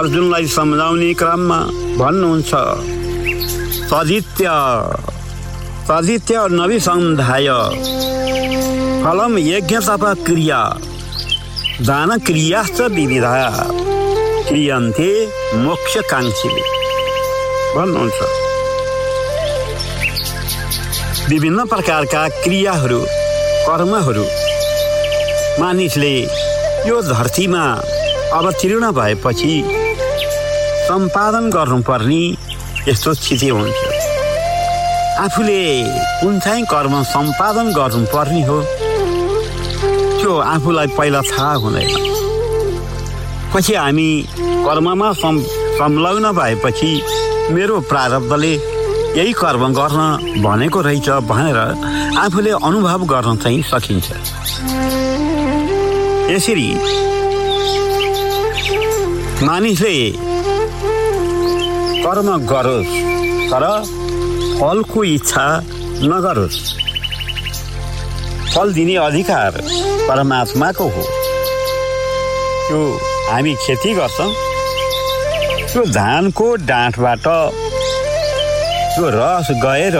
अर्जुनलाई सम्झाउने क्रममा भन्नुहुन्छ तदित्य नभिसन्धाय फलम यज्ञ तप क्रिया दान क्रियाश्च विविधा क्रियन्ते मोक्षकाङ्क्षीले भन्नुहुन्छ। विभिन्न प्रकारका क्रियाहरू कर्महरू मानिसले यो धरतीमा अवतीर्ण भएपछि सम्पादन गर्नुपर्ने यस्तो स्थिति हुन्छ। आफूले कुन चाहिँ कर्म सम्पादन गर्नुपर्ने हो त्यो आफूलाई पहिला थाहा हुँदैन। पछि हामी कर्ममा संलग्न भएपछि मेरो प्रारब्धले यही कर्म गर्न भनेको रहेछ भनेर आफूले अनुभव गर्न चाहिँ सकिन्छ। यसरी मानिसले कर्म गरोस् तर फलको इच्छा नगरोस्। फल दिने अधिकार परमात्माको हो। त्यो हामी खेती गर्छौँ, त्यो धानको डाँठबाट त्यो रस गएर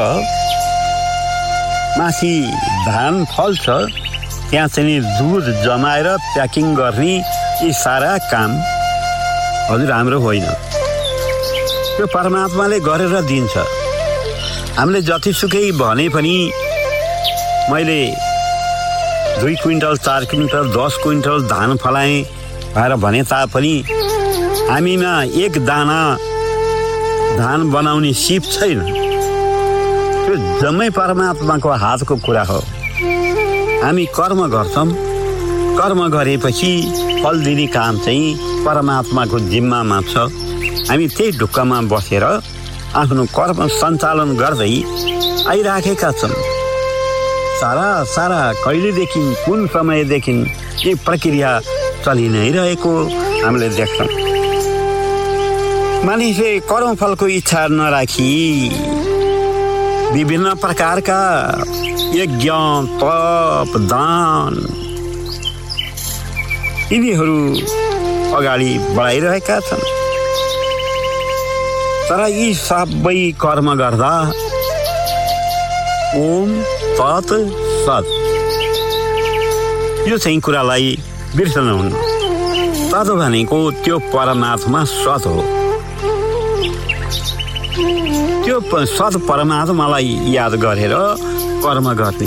माथि धान फल्छ, त्यहाँ चाहिँ दुध जमाएर प्याकिङ गर्ने यी सारा काम हजुर हाम्रो होइन, त्यो परमात्माले गरेर दिन्छ। हामीले जतिसुकै भने पनि मैले 2 क्विन्टल 4 क्विन्टल 10 क्विन्टल धान फलाएँ भनेर भने तापनि हामीमा एक दाना धान बनाउने सिप छैन। त्यो जम्मै परमात्माको हातको कुरा हो। हामी कर्म गर्छौँ, कर्म गरेपछि फल दिने काम चाहिँ परमात्माको जिम्मामा छ। हामी त्यही ढुक्कमा बसेर आफ्नो कर्म सञ्चालन गर्दै आइराखेका छौँ। सारा कहिलेदेखि कुन समयदेखि यी प्रक्रिया चलि नै रहेको हामीले देख्छौँ। मानिसले कर्मफलको इच्छा नराखी विभिन्न प्रकारका यज्ञ तप दान यिनीहरू अगाडि बढाइरहेका छन्। तर यी सबै कर्म गर्दा ओम तत् सत् यो चाहिँ कुरालाई बिर्सनुहुन्न। तत् भनेको त्यो परमात्मा सत् हो। त्यो सत् परमात्मालाई याद गरेर कर्म गर्ने।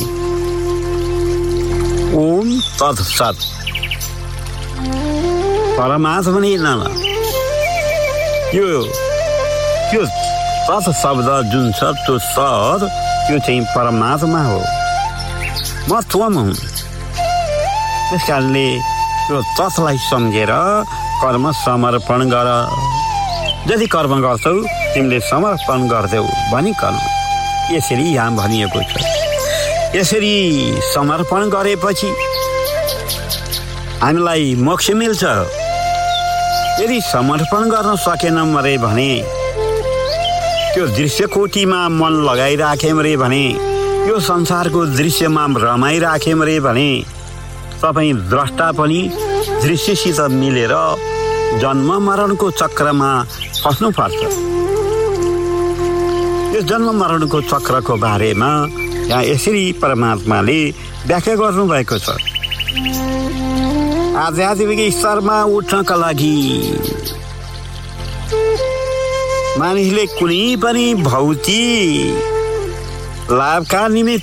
ओम तत् सत् परमात्मा नै न त्यो तत् शब्द जुन छ त्यो सत् त्यो चाहिँ परमात्मा हो, म त्वम हुँ। त्यस कारणले त्यो तत्लाई सम्झेर कर्म समर्पण गर। जति कर्म गर्छौ तिमीले समर्पण गर्देऊ भनिकन यसरी यहाँ भनिएको छ। यसरी समर्पण गरेपछि हामीलाई मोक्ष मिल्छ। यदि समर्पण गर्न सकेनौँ रे भने, त्यो दृश्यकोटीमा मन लगाइराख्यौँ रे भने, यो संसारको दृश्यमा रमाइराख्यौँ रे भने तपाईँ द्रष्टा पनि दृश्यसित मिलेर जन्म मरणको चक्रमा फस्नु पर्छ। यो जन्म मरणको चक्रको बारेमा यहाँ यसरी परमात्माले व्याख्या गर्नुभएको छ। आध्यात्मिक स्तरमा उठ्नका लागि मानिसले कुनै पनि भौतिक लाभका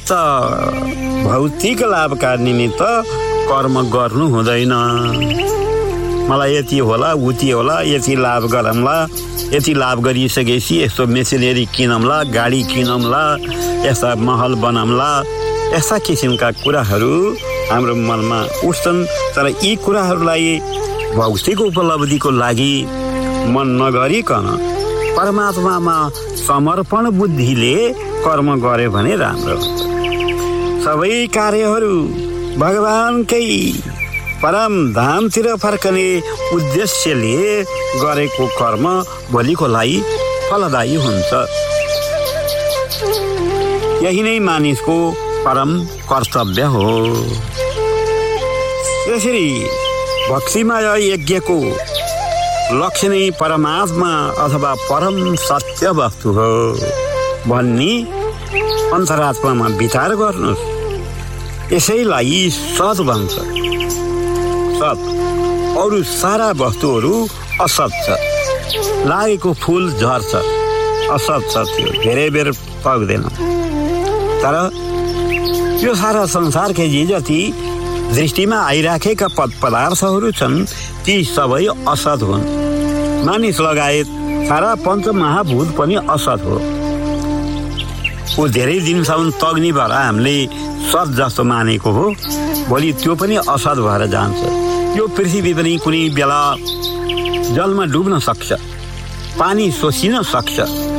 निमित्त कर्म गर्नु हुँदैन। मलाई यति होला उति होला, यति लाभ गरौँला, यति लाभ गरिसकेपछि यस्तो मेसिनरी किनौँला, गाडी किनौँला, यस्ता महल बनाउँला, यस्ता किसिमका कुराहरू हाम्रो मनमा उठ्छन्। तर यी कुराहरूलाई भौतिक उपलब्धिको लागि मन नगरिकन परमात्मामा समर्पण बुद्धिले कर्म गर्यो भने राम्रो। सबै कार्यहरू भगवानकै परम धामतिर फर्कने उद्देश्यले गरेको कर्म भोलिको लागि फलदायी हुन्छ। यही नै मानिसको परम कर्तव्य हो। यसरी भक्तिमय यज्ञको लक्ष्य नै परमात्मा अथवा परम सत्य वस्तु हो भन्ने अन्तरात्मामा विचार गर्नुहोस्। यसैलाई सत भन्छ। सत अरू सारा वस्तुहरू असत छ। लागेको फुल झर्छ, असत छ, त्यो धेरै बेर पाक्दैन। तर यो सारा संसारका जे जति दृष्टिमा आइराखेका पदार्थहरू छन् ती सबै असत हुन्। मानिस लगायत सारा पञ्चमहाभूत पनि असत हो। ऊ धेरै दिनसम्म तग्नी भएर हामीले सत जस्तो मानेको हो, भोलि त्यो पनि असत भएर जान्छ। यो पृथ्वी पनि कुनै बेला जलमा डुब्न सक्छ, पानी सोसिन सक्छ।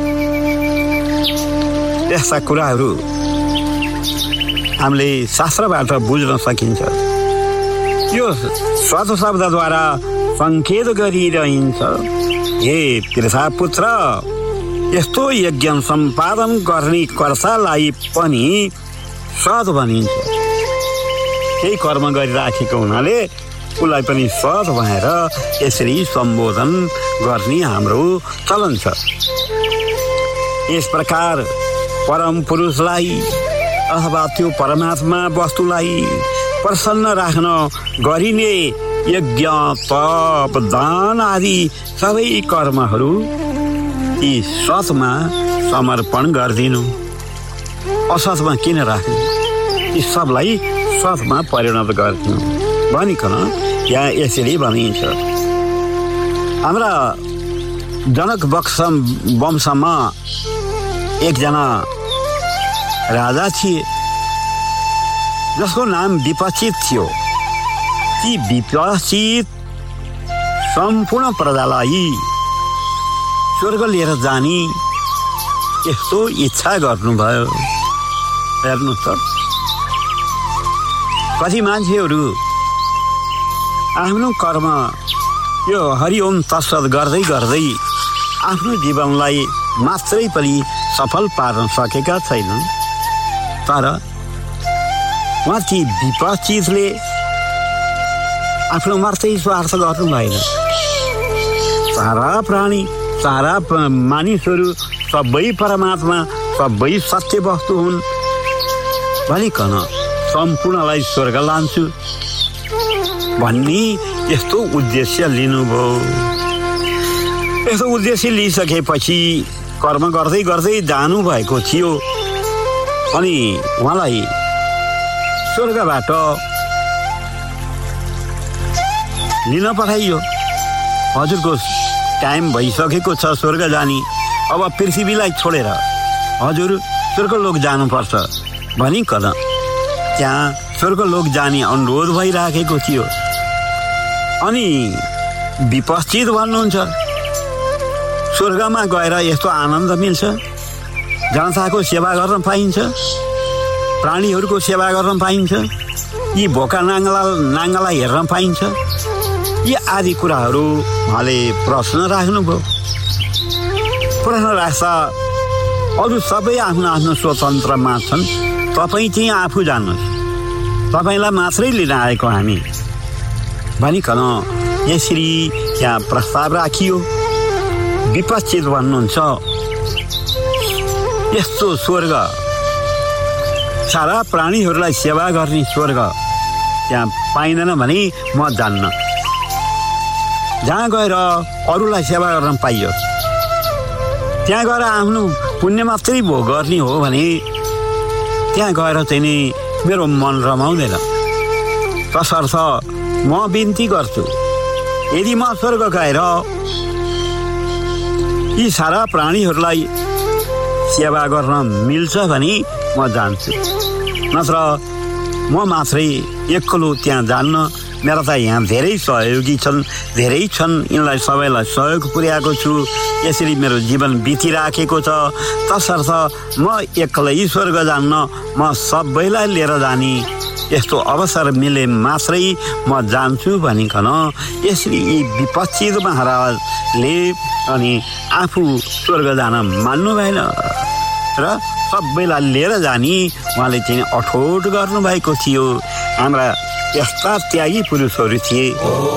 यस्ता कुराहरू हामीले शास्त्रबाट बुझ्न सकिन्छ। यो सत शब्दद्वारा सङ्केत गरिरहन्छ, हे पृथा पुत्र, यस्तो यज्ञ सम्पादन गर्ने कर्तालाई पनि सत भनिन्छ। केही कर्म गरिराखेको हुनाले उसलाई पनि सत भएर यसरी सम्बोधन गर्ने हाम्रो चलन छ। यस प्रकार परम पुरुषलाई अथवा त्यो परमात्मा वस्तुलाई प्रसन्न राख्न गरिने यज्ञ, तप, दान आदि सबै कर्महरू यी सतमा समर्पण गरिदिनु, असतमा किन राख्नु? यी सबलाई सतमा परिणत गरिदिनु भनिकन यहाँ यसरी भनिन्छ। हाम्रा जनक वंशमा एकजना राजा थिए जसको नाम विपचित थियो। ती विपचित सम्पूर्ण प्रजालाई स्वर्ग लिएर जाने यस्तो इच्छा गर्नुभयो। हेर्नु त, कति मान्छेहरू आफ्नो कर्म यो हरिओम तत्सत गर्दै गर्दै आफ्नो जीवनलाई मात्रै पनि सफल पार्न सकेका छैनन्। तर उहाँ ती विपचितले आफ्नो मात्रै स्वार्थ गर्नु भएन। सारा प्राणी, सारा मानिसहरू सबै परमात्मा, सबै सत्य वस्तु हुन् भनिकन सम्पूर्णलाई स्वर्ग लान्छु भन्ने यस्तो उद्देश्य लिनुभयो। यस्तो उद्देश्य लिइसकेपछि कर्म गर्दै गर्दै जानुभएको थियो अनि उहाँलाई स्वर्गबाट लिन पठाइयो। हजुरको टाइम भइसकेको छ स्वर्ग जाने, अब पृथ्वीलाई छोडेर हजुर स्वर्गलोक जानुपर्छ भनिकन त्यहाँ स्वर्गलोक जाने अनुरोध भइराखेको थियो। अनि विपश्चित भन्नुहुन्छ, स्वर्गमा गएर यस्तो आनन्द मिल्छ, जनताको सेवा गर्न पाइन्छ, प्राणीहरूको सेवा गर्न पाइन्छ, यी भोका नाङ्गालाई हेर्न पाइन्छ, यी आदि कुराहरू उहाँले प्रश्न राख्नुभयो। प्रश्न राख्दा अरू सबै आफ्नो आफ्नो स्वतन्त्रमा छन्, तपाईँ चाहिँ आफू जान्नुहोस्, तपाईँलाई मात्रै लिन आएको हामी भनिकन यसरी त्यहाँ प्रस्ताव राखियो। विपश्चित भन्नुहुन्छ, यस्तो स्वर्ग, सारा प्राणीहरूलाई सेवा गर्ने स्वर्ग त्यहाँ पाइँदैन भने म जान्न। जहाँ गएर अरूलाई सेवा गर्न पाइयोस्, त्यहाँ गएर आफ्नो पुण्य मात्रै भोग गर्ने हो भने त्यहाँ गएर चाहिँ नि मेरो मन रमाउँदैन। तसर्थ म बिन्ती गर्छु, यदि म स्वर्ग गएर यी सारा प्राणीहरूलाई सेवा गर्न मिल्छ भने म जान्छु, नत्र म मात्रै एक्लो त्यहाँ जान्न। मेरा त यहाँ धेरै सहयोगी छन्, धेरै छन्, यिनलाई सबैलाई सहयोग पुर्याएको छु, यसरी मेरो जीवन बितिराखेको छ। तसर्थ म एक्लै स्वर्ग जान्न, म सबैलाई लिएर जाने यस्तो अवसर मिले मात्रै म जान्छु भनिकन यसरी यी विपश्चित महाराजले अनि आफू स्वर्ग जान मान्नु भएन र सबैलाई लिएर जाने उहाँले चाहिँ अठोट गर्नुभएको थियो। हाम्रा यस्ता त्यागी पुरुषहरू थिए।